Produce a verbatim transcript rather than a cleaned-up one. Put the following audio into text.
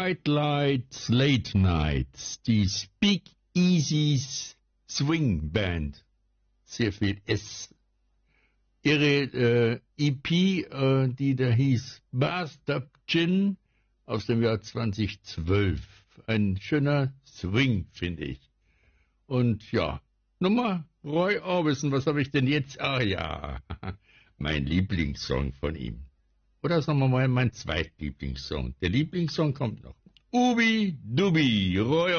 Bright Lights, Late Nights, die Speak Easy's Swing Band, sehr viel S. Ihre äh, E P, äh, die da hieß Bathtub Gin aus dem Jahr zweitausendzwölf. Ein schöner Swing, finde ich. Und ja, Nummer Roy Orbison, was habe ich denn jetzt? Ah ja, mein Lieblingssong von ihm. Oder sagen wir mal mein Zweitlieblingssong. Der Lieblingssong kommt noch. Ubi Dubi, Roy